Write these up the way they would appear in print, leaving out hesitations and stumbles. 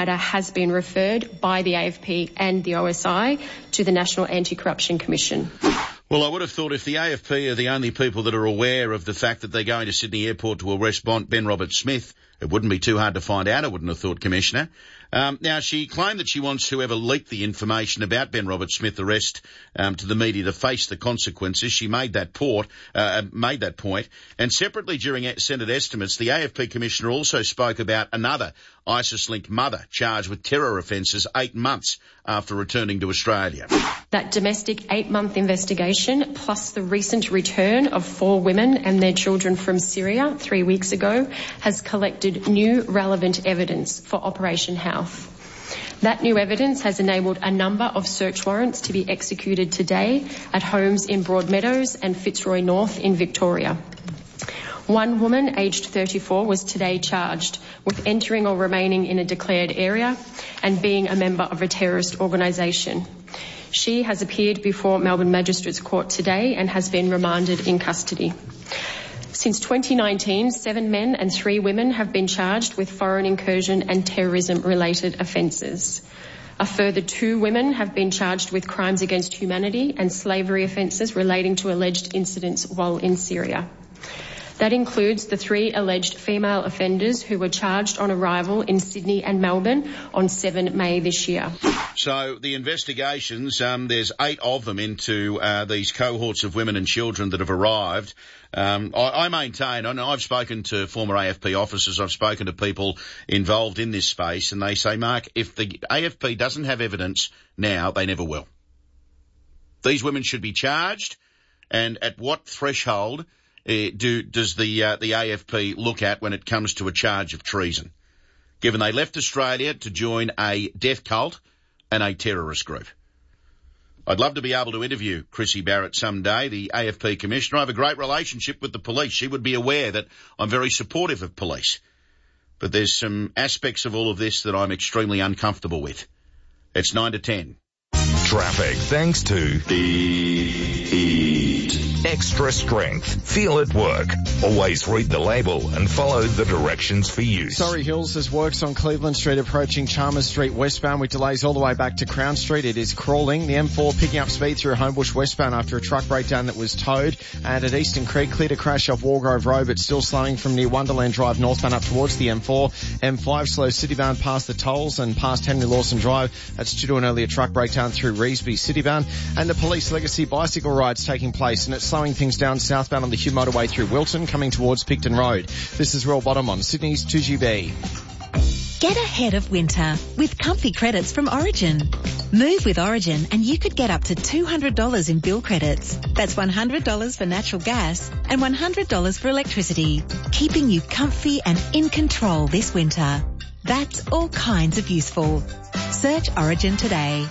matter has been referred by the AFP and the OSI to the National Anti-Corruption Commission. Well, I would have thought if the AFP are the only people that are aware of the fact that they're going to Sydney Airport to arrest Ben Roberts-Smith, it wouldn't be too hard to find out, I wouldn't have thought, Commissioner. Now, she claimed that she wants whoever leaked the information about Ben Roberts-Smith arrest to the media to face the consequences. She made that point. And separately during Senate estimates, the AFP Commissioner also spoke about another ISIS-linked mother charged with terror offences 8 months after returning to Australia. That domestic 8-month investigation, plus the recent return of 4 women and their children from Syria 3 weeks ago, has collected new relevant evidence for Operation House. That new evidence has enabled a number of search warrants to be executed today at homes in Broadmeadows and Fitzroy North in Victoria. One woman, aged 34, was today charged with entering or remaining in a declared area and being a member of a terrorist organisation. She has appeared before Melbourne Magistrates Court today and has been remanded in custody. Since 2019, 7 men and 3 women have been charged with foreign incursion and terrorism-related offences. A further 2 women have been charged with crimes against humanity and slavery offences relating to alleged incidents while in Syria. That includes the 3 alleged female offenders who were charged on arrival in Sydney and Melbourne on 7 May this year. So the investigations, there's 8 of them into these cohorts of women and children that have arrived. I maintain, and I've spoken to former AFP officers, I've spoken to people involved in this space, and they say, Mark, if the AFP doesn't have evidence now, they never will. These women should be charged, and at what threshold does the AFP look at when it comes to a charge of treason, given they left Australia to join a death cult and a terrorist group? I'd love to be able to interview Chrissy Barrett someday, the AFP Commissioner. I have a great relationship with the police. She would be aware that I'm very supportive of police. But there's some aspects of all of this that I'm extremely uncomfortable with. It's 9 to 10. Traffic thanks to Eat Extra Strength. Feel it work. Always read the label and follow the directions for use. Surrey Hills, there's works on Cleveland Street approaching Chalmers Street westbound with delays all the way back to Crown Street. It is crawling. The M4 picking up speed through Homebush westbound after a truck breakdown that was towed. And at Eastern Creek, clear to crash off Wargrove Road, but still slowing from near Wonderland Drive northbound up towards the M4. M5 slow citybound past the tolls and past Henry Lawson Drive. That's due to an earlier truck breakdown through Reesby citybound. And the Police Legacy bicycle ride's taking place, and it's slowing things down southbound on the Hugh motorway through Wilton, coming towards Picton Road. This is Real Bottom on Sydney's 2GB. Get ahead of winter with comfy credits from Origin. Move with Origin and you could get up to $200 in bill credits. That's $100 for natural gas and $100 for electricity, keeping you comfy and in control this winter. That's all kinds of useful. Search Origin today.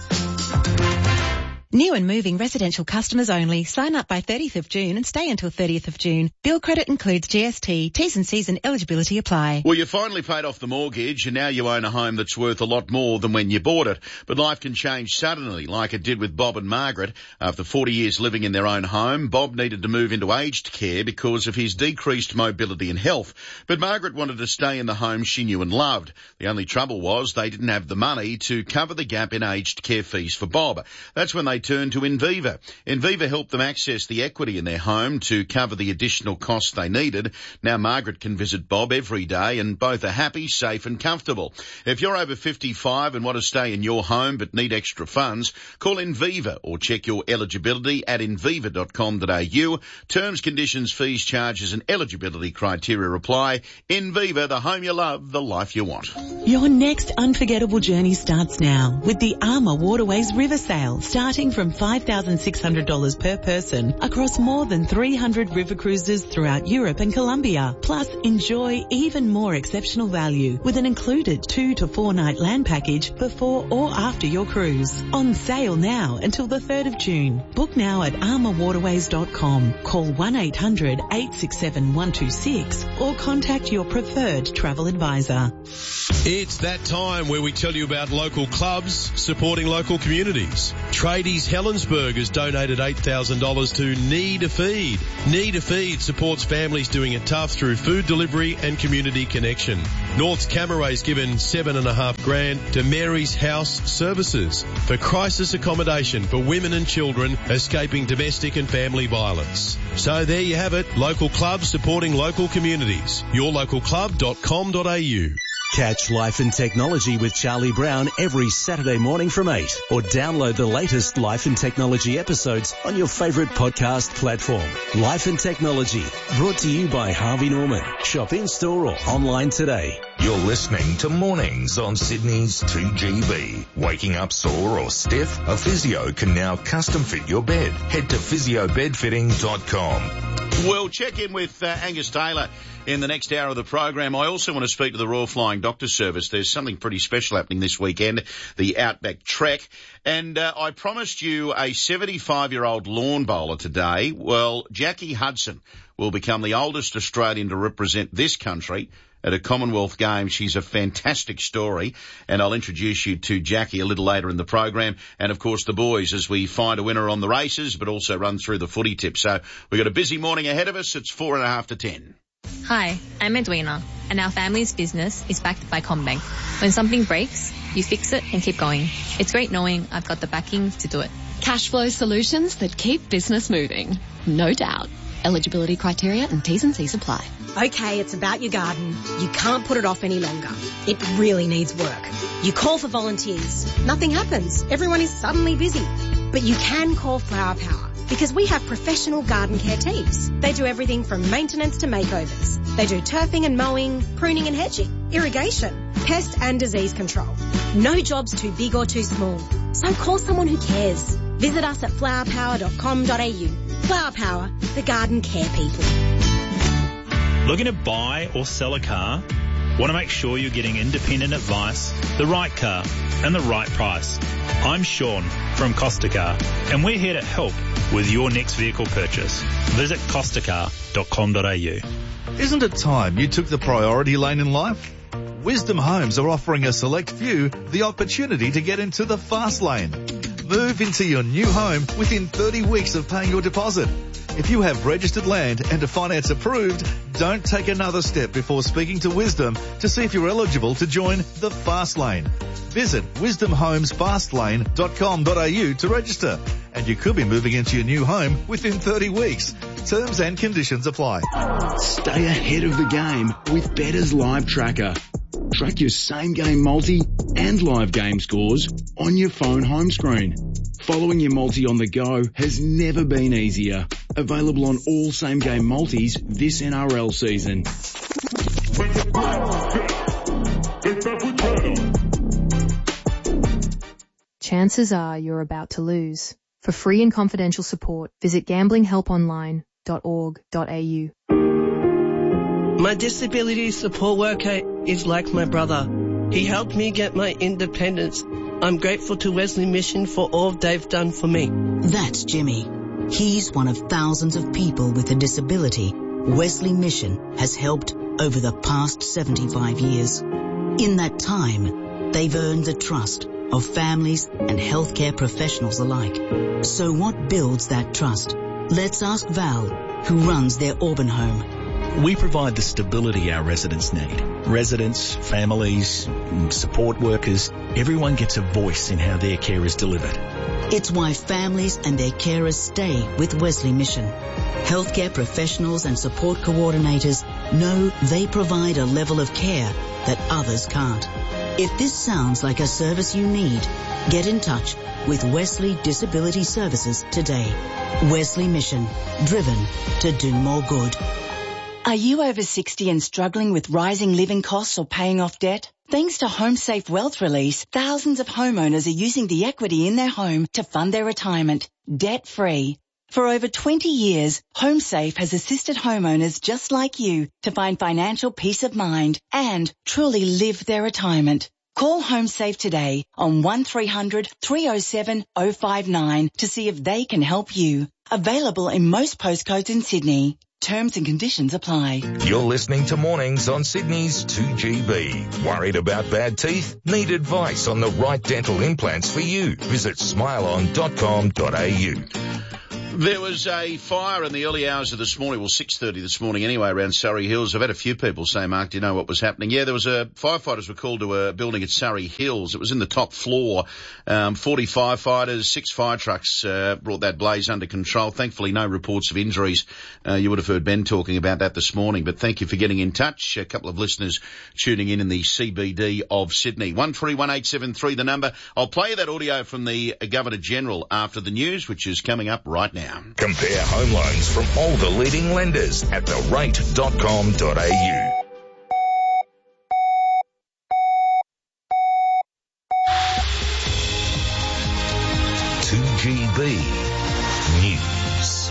New and moving residential customers only. Sign up by 30th of June and stay until 30th of June. Bill credit includes GST. T's and C's and eligibility apply. Well, you finally paid off the mortgage and now you own a home that's worth a lot more than when you bought it. But life can change suddenly, like it did with Bob and Margaret. After 40 years living in their own home, Bob needed to move into aged care because of his decreased mobility and health. But Margaret wanted to stay in the home she knew and loved. The only trouble was they didn't have the money to cover the gap in aged care fees for Bob. That's when they turned to Inviva. Inviva helped them access the equity in their home to cover the additional costs they needed. Now Margaret can visit Bob every day and both are happy, safe and comfortable. If you're over 55 and want to stay in your home but need extra funds, call Inviva or check your eligibility at inviva.com.au. Terms, conditions, fees, charges and eligibility criteria apply. Inviva, the home you love, the life you want. Your next unforgettable journey starts now with the Armour Waterways River Sail, starting from $5,600 per person across more than 300 river cruises throughout Europe and Colombia. Plus, enjoy even more exceptional value with an included 2 to 4 night land package before or after your cruise. On sale now until the 3rd of June. Book now at armourwaterways.com. Call 1-800-867-126 or contact your preferred travel advisor. It's that time where we tell you about local clubs supporting local communities. Tradies Mary's Helensburgh has donated $8,000 to Need a Feed. Need a Feed supports families doing it tough through food delivery and community connection. North's Cameray's given $7,500 to Mary's House Services for crisis accommodation for women and children escaping domestic and family violence. So there you have it, local clubs supporting local communities. yourlocalclub.com.au. Catch Life and Technology with Charlie Brown every Saturday morning from 8, or download the latest Life and Technology episodes on your favourite podcast platform. Life and Technology, brought to you by Harvey Norman. Shop in-store or online today. You're listening to Mornings on Sydney's 2GB. Waking up sore or stiff? A physio can now custom fit your bed. Head to physiobedfitting.com. We'll check in with Angus Taylor in the next hour of the program. I also want to speak to the Royal Flying Doctor Service. There's something pretty special happening this weekend, the Outback Trek. And I promised you a 75-year-old lawn bowler today. Well, Jackie Hudson will become the oldest Australian to represent this country at a Commonwealth Games. She's a fantastic story, and I'll introduce you to Jackie a little later in the program. And, of course, the boys as we find a winner on the races, but also run through the footy tips. So we've got a busy morning ahead of us. It's 9:45 to 10. Hi, I'm Edwina, and our family's business is backed by CommBank. When something breaks, you fix it and keep going. It's great knowing I've got the backing to do it. Cash flow solutions that keep business moving. No doubt. Eligibility criteria and T's and C's apply. Okay, it's about your garden. You can't put it off any longer. It really needs work. You call for volunteers. Nothing happens. Everyone is suddenly busy. But you can call Flower Power because we have professional garden care teams. They do everything from maintenance to makeovers. They do turfing and mowing, pruning and hedging, irrigation, pest and disease control. No job's too big or too small. So call someone who cares. Visit us at flowerpower.com.au. Flower Power, the garden care people. Looking to buy or sell a car? Want to make sure you're getting independent advice, the right car, and the right price? I'm Sean from Costa Car, and we're here to help with your next vehicle purchase. Visit costacar.com.au. Isn't it time you took the priority lane in life? Wisdom Homes are offering a select few the opportunity to get into the fast lane. Move into your new home within 30 weeks of paying your deposit. If you have registered land and are finance approved, don't take another step before speaking to Wisdom to see if you're eligible to join the fast lane. Visit wisdomhomesfastlane.com.au to register, and you could be moving into your new home within 30 weeks. Terms and conditions apply. Stay ahead of the game with Bettor's Live Tracker. Track your same-game multi and live game scores on your phone home screen. Following your multi on the go has never been easier. Available on all same-game multis this NRL season. Chances are you're about to lose. For free and confidential support, visit gamblinghelponline.org.au. My disability support worker is like my brother. He helped me get my independence. I'm grateful to Wesley Mission for all they've done for me. That's Jimmy. He's one of thousands of people with a disability Wesley Mission has helped over the past 75 years. In that time, they've earned the trust of families and healthcare professionals alike. So what builds that trust? Let's ask Val, who runs their Auburn home. We provide the stability our residents need. Residents, families, support workers, everyone gets a voice in how their care is delivered. It's why families and their carers stay with Wesley Mission. Healthcare professionals and support coordinators know they provide a level of care that others can't. If this sounds like a service you need, get in touch with Wesley Disability Services today. Wesley Mission, driven to do more good. Are you over 60 and struggling with rising living costs or paying off debt? Thanks to HomeSafe Wealth Release, thousands of homeowners are using the equity in their home to fund their retirement, debt-free. For over 20 years, HomeSafe has assisted homeowners just like you to find financial peace of mind and truly live their retirement. Call HomeSafe today on 1300 307 059 to see if they can help you. Available in most postcodes in Sydney. Terms and conditions apply. You're listening to Mornings on Sydney's 2GB. Worried about bad teeth? Need advice on the right dental implants for you? Visit smileon.com.au. There was a fire in the early hours of this morning, 6:30 this morning anyway, around Surrey Hills. I've had a few people say, Mark, do you know what was happening? Yeah, there was firefighters were called to a building at Surrey Hills. It was in the top floor. 40 firefighters, 6 fire trucks brought that blaze under control. Thankfully, no reports of injuries. You would have heard Ben talking about that this morning, but thank you for getting in touch. A couple of listeners tuning in the CBD of Sydney. 131873, the number. I'll play that audio from the Governor-General after the news, which is coming up right now. Compare home loans from all the leading lenders at therate.com.au. News.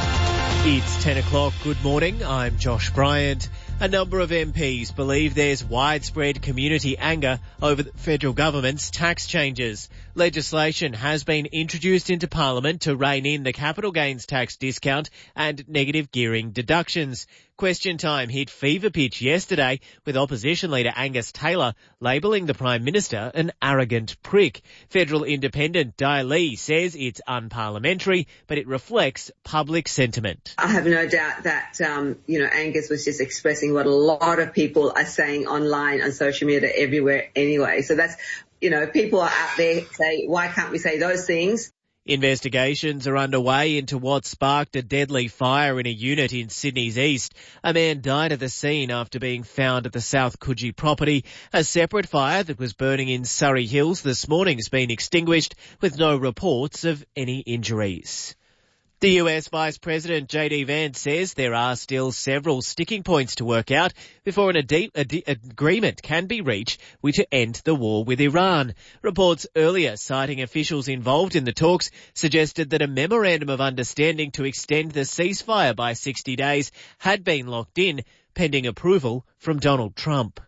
It's 10 o'clock. Good morning. I'm Josh Bryant. A number of MPs believe there's widespread community anger over the federal government's tax changes. Legislation has been introduced into Parliament to rein in the capital gains tax discount and negative gearing deductions. Question time hit fever pitch yesterday with opposition leader Angus Taylor labelling the Prime Minister an arrogant prick. Federal Independent Di Lee says it's unparliamentary, but it reflects public sentiment. I have no doubt that, Angus was just expressing what a lot of people are saying online, on social media, everywhere anyway. So that's, people are out there say, why can't we say those things? Investigations are underway into what sparked a deadly fire in a unit in Sydney's east. A man died at the scene after being found at the South Coogee property. A separate fire that was burning in Surrey Hills this morning has been extinguished with no reports of any injuries. The US Vice President J.D. Vance says there are still several sticking points to work out before an agreement can be reached to end the war with Iran. Reports earlier citing officials involved in the talks suggested that a memorandum of understanding to extend the ceasefire by 60 days had been locked in, pending approval from Donald Trump.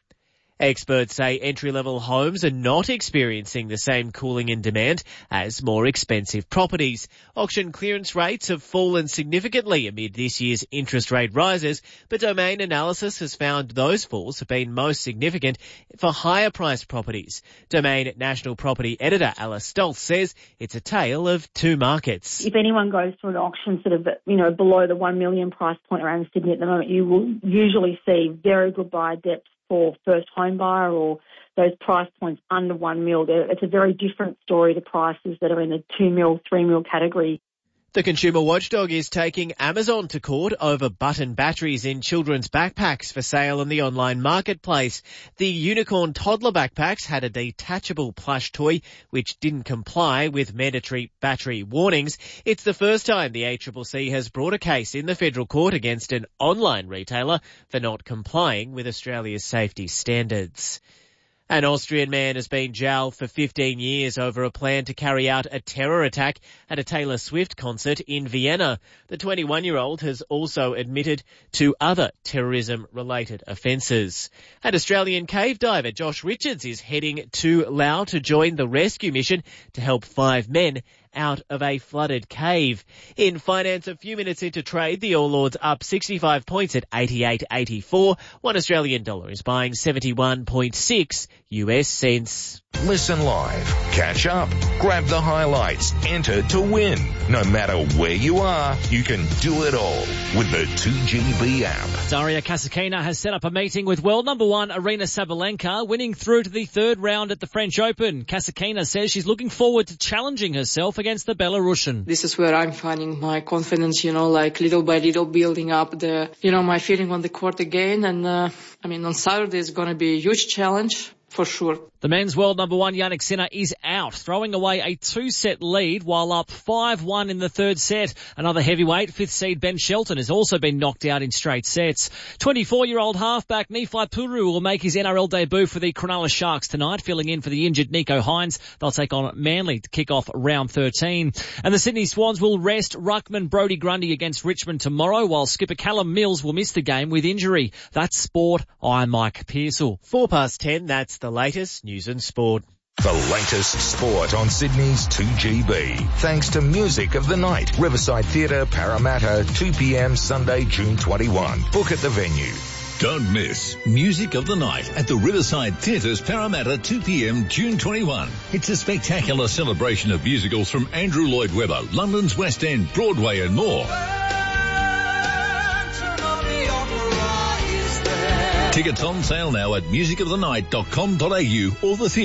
Experts say entry-level homes are not experiencing the same cooling in demand as more expensive properties. Auction clearance rates have fallen significantly amid this year's interest rate rises, but Domain Analysis has found those falls have been most significant for higher-priced properties. Domain National Property Editor Alice Stoltz says it's a tale of two markets. If anyone goes to an auction sort of, below the 1 million price point around Sydney at the moment, you will usually see very good buyer depth for first home buyer or those price points under 1 mil. It's a very different story to prices that are in the 2 mil, 3 mil category. The consumer watchdog is taking Amazon to court over button batteries in children's backpacks for sale in the online marketplace. The unicorn toddler backpacks had a detachable plush toy which didn't comply with mandatory battery warnings. It's the first time the ACCC has brought a case in the federal court against an online retailer for not complying with Australia's safety standards. An Austrian man has been jailed for 15 years over a plan to carry out a terror attack at a Taylor Swift concert in Vienna. The 21-year-old has also admitted to other terrorism-related offences. And Australian cave diver Josh Richards is heading to Laos to join the rescue mission to help 5 men out of a flooded cave. In finance, a few minutes into trade, the All Ords up 65 points at 88.84. $1 is buying 71.6 US cents. Listen live, catch up, grab the highlights, enter to win. No matter where you are, you can do it all with the 2GB app. Daria Kasatkina has set up a meeting with world number 1 Aryna Sabalenka, winning through to the third round at the French Open. Kasatkina says she's looking forward to challenging herself against the Belarusian. This is where I'm finding my confidence, little by little building up my feeling on the court again. And, on Saturday is going to be a huge challenge. For sure. The men's world number 1, Jannik Sinner, is out, throwing away a 2-set lead while up 5-1 in the third set. Another heavyweight, 5th seed Ben Shelton, has also been knocked out in straight sets. 24-year-old halfback Nephi Puru will make his NRL debut for the Cronulla Sharks tonight, filling in for the injured Nico Hines. They'll take on Manly to kick off round 13. And the Sydney Swans will rest ruckman Brodie Grundy against Richmond tomorrow, while skipper Callum Mills will miss the game with injury. That's sport. I'm Mike Pearsall. 10, that's the latest news and sport. The latest sport on Sydney's 2GB. Thanks to Music of the Night, Riverside Theatre, Parramatta, 2 p.m. Sunday, June 21. Book at the venue. Don't miss Music of the Night at the Riverside Theatres, Parramatta, 2 p.m. June 21. It's a spectacular celebration of musicals from Andrew Lloyd Webber, London's West End, Broadway and more. Tickets on sale now at musicofthenight.com.au or the theatre.